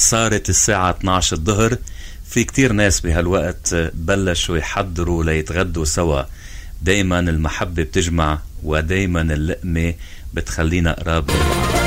صارت الساعة 12 الظهر. في كتير ناس بهالوقت بلشوا يحضروا ليتغدوا سوا. دايما المحبة بتجمع، ودايما اللقمة بتخلينا قراب.